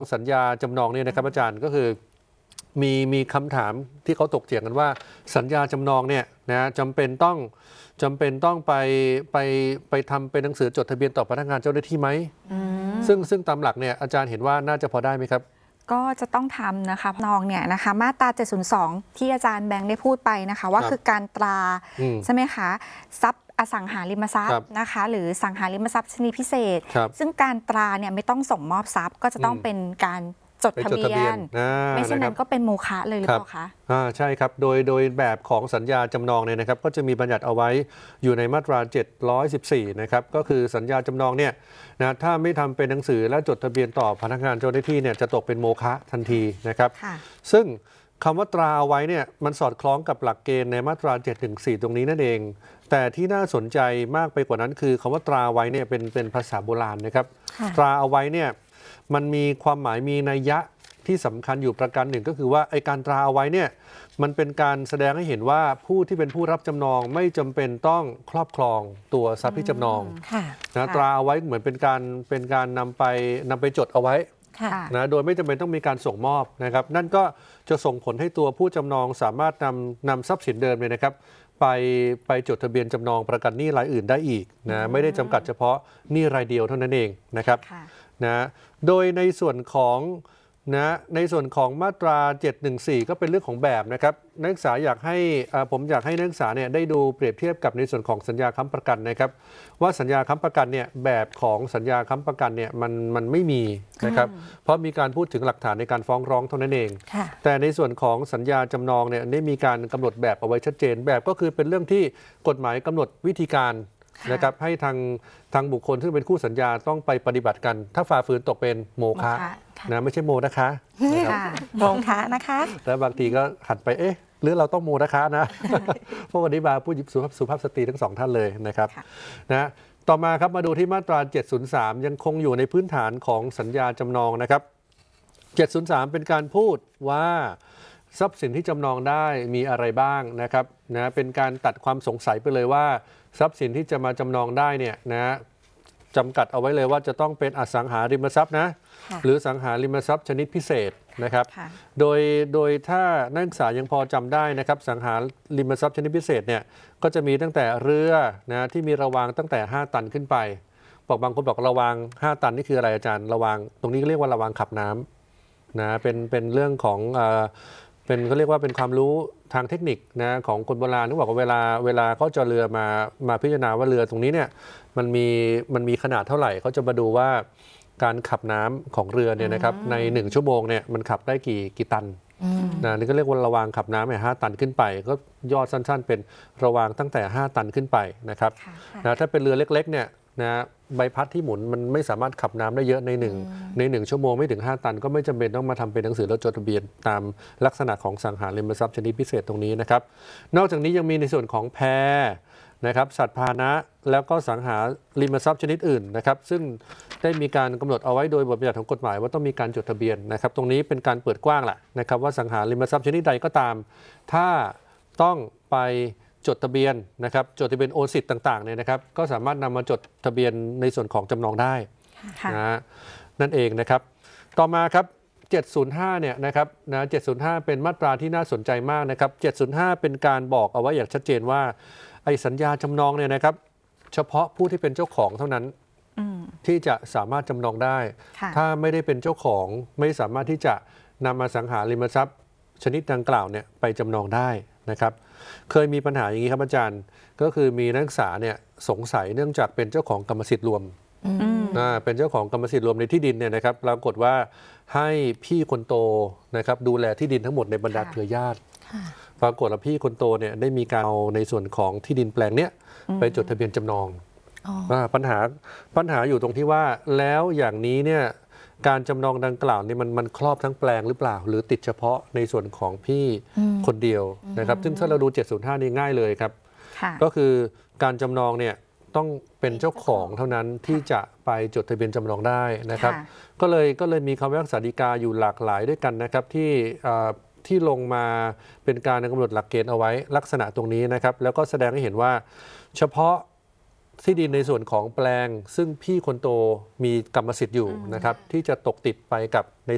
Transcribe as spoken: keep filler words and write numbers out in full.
สัญญาจำนองเนี่ยนะครับอาจารย์ก็คือมีมีคำถามที่เขาตกเถียงกันว่าสัญญาจำนองเนี่ยนะจำเป็นต้องจำเป็นต้องไปไปไปทำเป็นหนังสือจดทะเบียนต่อพนักงานเจ้าหน้าที่ไหมซึ่งซึ่งตามหลักเนี่ยอาจารย์เห็นว่าน่าจะพอได้ไหมครับก็จะต้องทำนะคะนองเนี่ยนะคะมาตราเจ็ดศูนย์สองที่อาจารย์แบงค์ได้พูดไปนะคะว่าคือการตราใช่ไหมคะทรัพย์อสังหาริมทรัพย์นะคะหรือสังหาริมทรัพย์ชนิดพิเศษซึ่งการตราเนี่ยไม่ต้องส่งมอบทรัพย์ก็จะต้องเป็นการจดทะเบียนไม่เช่นนั้นก็เป็นโมฆะเลยหรือเปล่าคะอ่าใช่ครับโดยโดยแบบของสัญญาจำนองเนี่ยนะครับก็จะมีบัญญัติเอาไว้อยู่ในมาตราเจ็ดร้อยสิบสี่นะครับก็คือสัญญาจำนองเนี่ยนะถ้าไม่ทำเป็นหนังสือและจดทะเบียนต่อพนักงานเจ้าหน้าที่เนี่ยจะตกเป็นโมฆะทันทีนะครับซึ่งคำว่าตราเอาไว้เนี่ยมันสอดคล้องกับหลักเกณฑ์ในมาตราเจ็ดหนึ่งสี่ตรงนี้นั่นเองแต่ที่น่าสนใจมากไปกว่านั้นคือคำว่าตราไว้เนี่ยเป็นเป็นภาษาโบราณนะครับตราเอาไว้เนี่ยมันมีความหมายมีนัยยะที่สำคัญอยู่ประการหนึ่งก็คือว่าไอการตราเอาไว้เนี่ยมันเป็นการแสดงให้เห็นว่าผู้ที่เป็นผู้รับจำนองไม่จำเป็นต้องครอบครองตัวทรัพย์ที่จำนองนะตราเอาไว้เหมือนเป็นการเป็นการนำไปนำไปจดเอาไว้นะโดยไม่จำเป็นต้องมีการส่งมอบนะครับนั่นก็จะส่งผลให้ตัวผู้จำนองสามารถนำนำทรัพย์สินเดิมเลยนะครับไปไปจดทะเบียนจำนองประกันหนี้รายอื่นได้อีกนะไม่ได้จำกัดเฉพาะหนี้รายเดียวเท่านั้นเองนะครับนะโดยในส่วนของนะในส่วนของมาตราเจ็ดหนึ่งสี่ก็เป็นเรื่องของแบบนะครับนักศึกษาอยากให้ผมอยากให้นักศึกษาเนี่ยได้ดูเปรียบเทียบกับในส่วนของสัญญาค้ำประกันนะครับว่าสัญญาค้ำประกันเนี่ยแบบของสัญญาค้ำประกันเนี่ยมันมันไม่มีนะครับเพราะมีการพูดถึงหลักฐานในการฟ้องร้องเท่านั้นเองแต่ในส่วนของสัญญาจำนองเนี่ยได้มีการกำหนดแบบเอาไว้ชัดเจนแบบก็คือเป็นเรื่องที่กฎหมายกำหนดวิธีการนะครับให้ทางทางบุคคลที่เป็นคู่สัญญาต้องไปปฏิบัติกันถ้าฝ่าฝืนตกเป็นโมฆะนะไม่ใช่โมนะคะโมฆะนะคะแล้วบางทีก็หันไปเอ๊ะหรือเราต้องโมนะคะนะเพราะวันนี้มาผู้สุภาพสุภาพสตรีทั้งสองท่านเลยนะครับนะต่อมาครับมาดูที่มาตราเจ็ดศูนย์สามยังคงอยู่ในพื้นฐานของสัญญาจำนองนะครับเจ็ดศูนย์สามเป็นการพูดว่าทรัพย์สินที่จำนองได้มีอะไรบ้างนะครับนะเป็นการตัดความสงสัยไปเลยว่าทรัพย์สินที่จะมาจำนองได้เนี่ยนะจำกัดเอาไว้เลยว่าจะต้องเป็นอสังหาริมทรัพย์นะหรือสังหาริมทรัพย์ชนิดพิเศษนะครับโดยโดยถ้านักศึกษายังพอจำได้นะครับสังหาริมทรัพย์ชนิดพิเศษเนี่ยก็จะมีตั้งแต่เรือนะที่มีระวางตั้งแต่ห้าตันขึ้นไปบอกบางคนบอกระวางห้าตันนี่คืออะไรอาจารย์ระวางตรงนี้เรียกว่าระวางขับน้ำนะเป็นเป็นเรื่องของเอ่อเป็นเขาเรียกว่าเป็นความรู้ทางเทคนิคนะของคนโบราณที่บอกว่าเวลาเวลาเขาจะเรือมามาพิจารณาว่าเรือตรงนี้เนี่ยมันมีมันมีขนาดเท่าไหร่เขาจะมาดูว่าการขับน้ำของเรือเนี่ยนะครับในหนึ่งชั่วโมงเนี่ยมันขับได้กี่กี่ตันนะนี่ก็เรียกว่าระวางขับน้ำเนี่ยห้าตันขึ้นไปก็ยอดสั้นๆเป็นระวางตั้งแต่ห้าตันขึ้นไปนะครับนะถ้าเป็นเรือเล็กๆเนี่ยนะใบพัดที่หมุนมันไม่สามารถขับน้ำได้เยอะในหนึ่งในหนึ่งชั่วโมงไม่ถึงห้าตันก็ไม่จำเป็นต้องมาทำเป็นหนังสือแล้วจดทะเบียนตามลักษณะของสังหาริมทรัพย์ชนิดพิเศษตรงนี้นะครับนอกจากนี้ยังมีในส่วนของแพนะครับสัตว์พาหนะแล้วก็สังหาริมทรัพย์ชนิดอื่นนะครับซึ่งได้มีการกำหนดเอาไว้โดยบทบัญญัติของกฎหมายว่าต้องมีการจดทะเบียนนะครับตรงนี้เป็นการเปิดกว้างแหละนะครับว่าสังหาริมทรัพย์ชนิดใดก็ตามถ้าต้องไปจดทะเบียนนะครับจดทะเบียนโอนสิทธิ์ต่างๆเนี่ยนะครับก็สามารถนำมาจดทะเบียนในส่วนของจำนองได้นะนั่นเองนะครับต่อมาครับเจ็ดศูนย์ห้าเนี่ยนะครับนะเจ็ดศูนย์ห้าเป็นมาตราที่น่าสนใจมากนะครับเจ็ดศูนย์ห้าเป็นการบอกเอาไว้อย่างชัดเจนว่าไอ้สัญญาจำนองเนี่ยนะครับเฉพาะผู้ที่เป็นเจ้าของเท่านั้นที่จะสามารถจำนองได้ถ้าไม่ได้เป็นเจ้าของไม่สามารถที่จะนำมาสังหาริมทรัพย์ชนิดดังกล่าวเนี่ยไปจำนองได้นะครับเคยมีปัญหาอย่างนี้ครับอาจารย์ก็คือมีนักศึกษาเนี่ยสงสัยเนื่องจากเป็นเจ้าของกรรมสิทธิ์รวมเป็นเจ้าของกรรมสิทธิ์รวมในที่ดินเนี่ยนะครับปรากฏว่าให้พี่คนโตนะครับดูแลที่ดินทั้งหมดในบรรดาเครือญาติปรากฏว่าพี่คนโตเนี่ยได้มีการเอาในส่วนของที่ดินแปลงเนี้ยไปจดทะเบียนจำนองปัญหาปัญหาอยู่ตรงที่ว่าแล้วอย่างนี้เนี่ยการจำนองดังกล่าวนี่มันมันครอบทั้งแปลงหรือเปล่าหรือติดเฉพาะในส่วนของพี่คนเดียวนะครับซึ่งถ้าเราดูเจ็ดศูนย์ห้านี่ง่ายเลยครับก็คือการจำนองเนี่ยต้องเป็นเจ้าของเท่านั้นที่จะไปจดทะเบียนจำนองได้นะครับก็เลยก็เลยมีคำพิพากษาฎีกาอยู่หลากหลายด้วยกันนะครับที่ที่ลงมาเป็นการกำหนดหลักเกณฑ์เอาไว้ลักษณะตรงนี้นะครับแล้วก็แสดงให้เห็นว่าเฉพาะที่ดินในส่วนของแปลงซึ่งพี่คนโตมีกรรมสิทธิ์อยู่นะครับที่จะตกติดไปกับใน